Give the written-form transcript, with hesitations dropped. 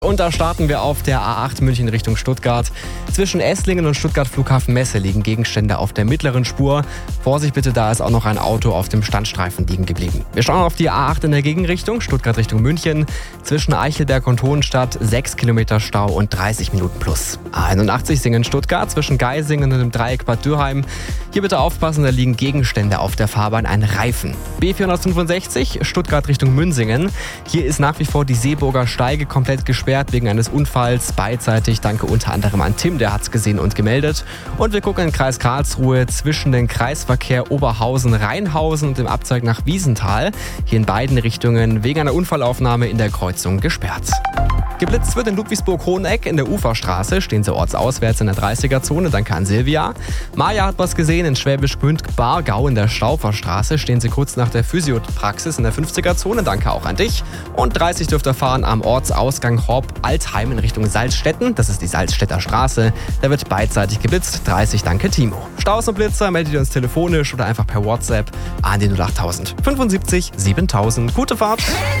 Und da starten wir auf der A8 München Richtung Stuttgart. Zwischen Esslingen und Stuttgart Flughafen Messe liegen Gegenstände auf der mittleren Spur. Vorsicht bitte, da ist auch noch ein Auto auf dem Standstreifen liegen geblieben. Wir schauen auf die A8 in der Gegenrichtung, Stuttgart Richtung München. Zwischen Eichelberg und Hohenstadt 6 Kilometer Stau und 30 Minuten plus. A81 Singen-Stuttgart zwischen Geisingen und dem Dreieck Bad Dürheim. Hier bitte aufpassen, da liegen Gegenstände auf der Fahrbahn, ein Reifen. B465 Stuttgart Richtung Münsingen. Hier ist nach wie vor die Seeburger Steige komplett gesperrt wegen eines Unfalls. Beidseitig danke unter anderem an Tim, der hat's gesehen und gemeldet. Und wir gucken in den Kreis Karlsruhe zwischen den Kreisverkehr Oberhausen-Rheinhausen und dem Abzweig nach Wiesenthal. Hier in beiden Richtungen wegen einer Unfallaufnahme in der Kreuzung gesperrt. Geblitzt wird in Ludwigsburg-Hoheneck in der Uferstraße. Stehen sie ortsauswärts in der 30er-Zone. Danke an Silvia. Maja hat was gesehen in Schwäbisch Gmünd-Bargau in der Stauferstraße. Stehen sie kurz nach der Physiopraxis in der 50er-Zone. Danke auch an dich. Und 30 dürft ihr fahren am Ortsausgang Horb-Altheim in Richtung Salzstetten. Das ist die Salzstädter Straße. Da wird beidseitig geblitzt. 30, danke Timo. Staus und Blitzer meldet ihr uns telefonisch oder einfach per WhatsApp an die 08000 75 7000. Gute Fahrt!